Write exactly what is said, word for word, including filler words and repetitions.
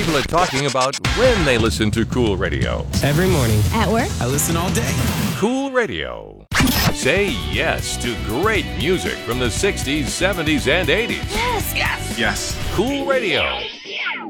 people are talking about when they listen to Cool Radio. Every morning. At work. I listen all day. Cool Radio. Say yes to great music from the sixties, seventies, and eighties. Yes. Yes. Yes. Cool Radio.